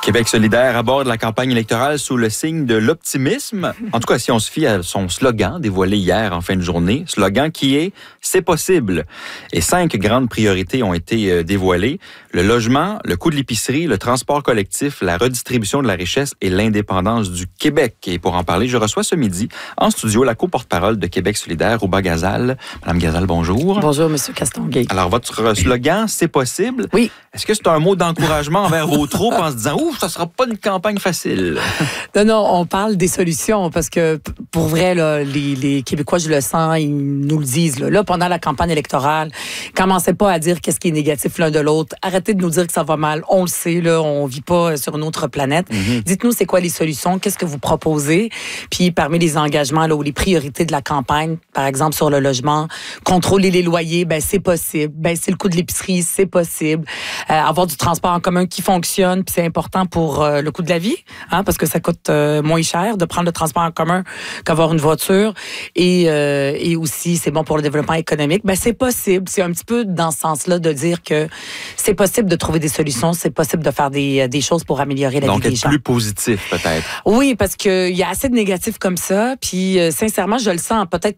Québec solidaire aborde la campagne électorale sous le signe de l'optimisme. En tout cas, si on se fie à son slogan dévoilé hier en fin de journée, slogan qui est « C'est possible ». Et 5 grandes priorités ont été dévoilées. Le logement, le coût de l'épicerie, le transport collectif, la redistribution de la richesse et l'indépendance du Québec. Et pour en parler, je reçois ce midi en studio la co-porte-parole de Québec solidaire, Rouba Gazal. Madame Gazal, bonjour. Bonjour, Monsieur Castonguay. Alors, votre slogan « C'est possible ». Oui. Est-ce que c'est un mot d'encouragement envers vos troupes en se disant « Ouf, ça sera pas une campagne facile ». Non, on parle des solutions parce que pour vrai, là, les Québécois, je le sens, ils nous le disent. Là, pendant la campagne électorale, commencez pas à dire qu'est-ce qui est négatif l'un de l'autre. Arrêtez de nous dire que ça va mal. On le sait, là, on vit pas sur une autre planète. Dites-nous c'est quoi les solutions, qu'est-ce que vous proposez. Puis parmi les engagements là, ou les priorités de la campagne, par exemple sur le logement, contrôler les loyers, ben c'est possible. Baisser le coût de l'épicerie, c'est possible. Avoir du transport en commun qui fonctionne, puis c'est important pour le coût de la vie, hein, parce que ça coûte moins cher de prendre le transport en commun qu'avoir une voiture. Et aussi, c'est bon pour le développement économique. Ben c'est possible. C'est un petit peu dans ce sens-là de dire que c'est possible de trouver des solutions, c'est possible de faire des choses pour améliorer la vie des gens. Donc, être plus positif, peut-être. Oui, parce qu'il y a assez de négatifs comme ça. Puis, sincèrement, je le sens. Peut-être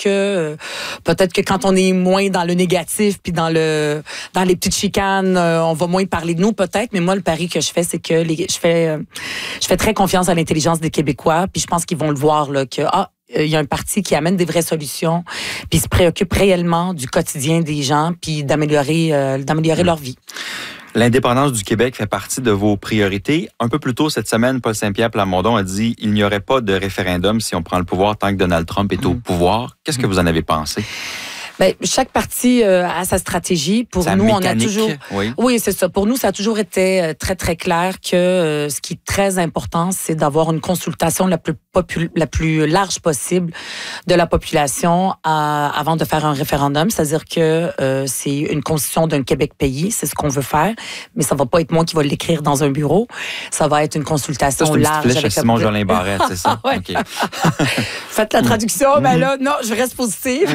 que quand on est moins dans le négatif, puis dans les petites chicanes, on va moins parler de nous, peut-être. Mais moi, le pari que je fais, c'est que je fais très confiance à l'intelligence des Québécois. Puis, je pense qu'ils vont le voir là que il y a un parti qui amène des vraies solutions, puis se préoccupe réellement du quotidien des gens, puis d'améliorer leur vie. L'indépendance du Québec fait partie de vos priorités. Un peu plus tôt cette semaine, Paul Saint-Pierre Plamondon a dit « Il n'y aurait pas de référendum si on prend le pouvoir tant que Donald Trump est au pouvoir ». Qu'est-ce que vous en avez pensé? Ben, chaque parti a sa stratégie. Pour nous, mécanique, on a toujours. Oui, c'est ça. Pour nous, ça a toujours été très, très clair que ce qui est très important, c'est d'avoir une consultation la plus large possible de la population avant de faire un référendum. C'est-à-dire que c'est une constitution d'un Québec pays. C'est ce qu'on veut faire. Mais ça va pas être moi qui va l'écrire dans un bureau. Ça va être une consultation large. C'est une Simon Jolin Barrette, c'est ça? Ouais. Okay. Faites la traduction. Ben là, non, je reste positive.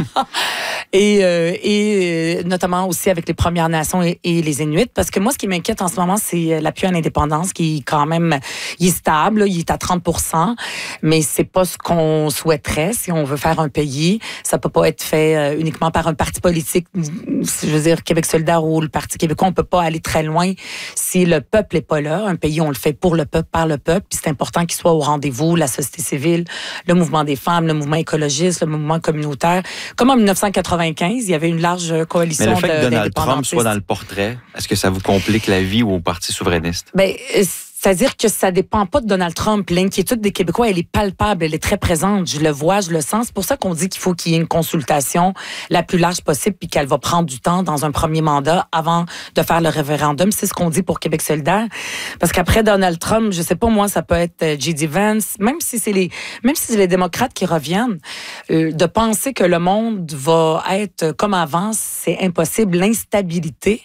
Et notamment aussi avec les Premières Nations et les Inuits, parce que moi, ce qui m'inquiète en ce moment, c'est l'appui à l'indépendance qui est quand même, il est stable, il est à 30%, mais c'est pas ce qu'on souhaiterait si on veut faire un pays. Ça peut pas être fait uniquement par un parti politique, je veux dire Québec solidaire ou le Parti québécois, on peut pas aller très loin si le peuple est pas là. Un pays, on le fait pour le peuple, par le peuple, puis c'est important qu'il soit au rendez-vous, la société civile, le mouvement des femmes, le mouvement écologiste, le mouvement communautaire. Comme en 1995, il y avait une large coalition d'indépendantistes. Mais le fait que Donald Trump soit dans le portrait, est-ce que ça vous complique la vie au Parti souverainiste? Ben, c'est-à-dire que ça dépend pas de Donald Trump. L'inquiétude des Québécois, elle est palpable, elle est très présente. Je le vois, je le sens. C'est pour ça qu'on dit qu'il faut qu'il y ait une consultation la plus large possible puis qu'elle va prendre du temps dans un premier mandat avant de faire le référendum. C'est ce qu'on dit pour Québec solidaire. Parce qu'après Donald Trump, je sais pas moi, ça peut être J.D. Vance, même si c'est les démocrates qui reviennent, de penser que le monde va être comme avant, c'est impossible. L'instabilité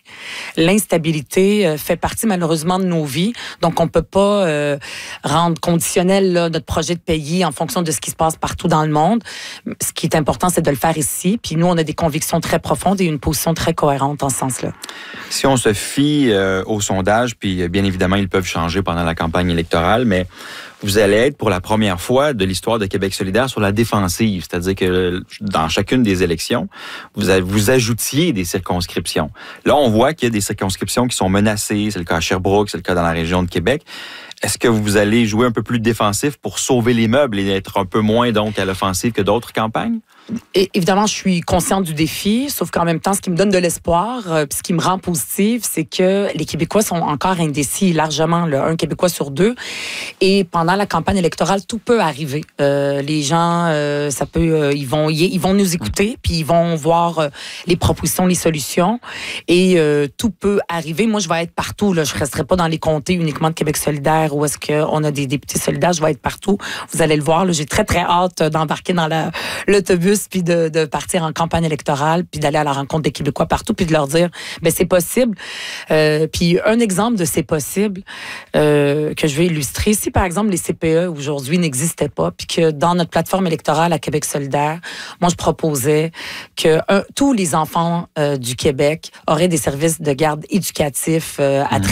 fait partie malheureusement de nos vies. Donc, on peut pas rendre conditionnel là, notre projet de pays en fonction de ce qui se passe partout dans le monde. Ce qui est important, c'est de le faire ici. Puis nous, on a des convictions très profondes et une position très cohérente en ce sens-là. Si on se fie aux sondages, puis bien évidemment, ils peuvent changer pendant la campagne électorale, mais vous allez être pour la première fois de l'histoire de Québec solidaire sur la défensive, c'est-à-dire que dans chacune des élections, vous ajoutiez des circonscriptions. Là, on voit qu'il y a des circonscriptions qui sont menacées, c'est le cas à Sherbrooke, c'est le cas dans la région de Québec. Est-ce que vous allez jouer un peu plus défensif pour sauver les meubles et être un peu moins donc à l'offensive que d'autres campagnes? Et évidemment, je suis consciente du défi, sauf qu'en même temps, ce qui me donne de l'espoir, puis ce qui me rend positive, c'est que les Québécois sont encore indécis, largement, un Québécois sur 2. Et pendant la campagne électorale, tout peut arriver. Les gens, ils vont nous écouter, puis ils vont voir les propositions, les solutions, et tout peut arriver. Moi, je vais être partout. Là, je resterai pas dans les comtés uniquement de Québec solidaire, où est-ce qu'on a des députés solidaires. Je vais être partout. Vous allez le voir. Là, j'ai très très hâte d'embarquer dans l'autobus puis de partir en campagne électorale, puis d'aller à la rencontre des Québécois partout, puis de leur dire, ben c'est possible. Puis un exemple de c'est possible que je vais illustrer, si par exemple les CPE aujourd'hui n'existaient pas, puis que dans notre plateforme électorale à Québec solidaire, moi je proposais que tous les enfants du Québec auraient des services de garde éducatifs à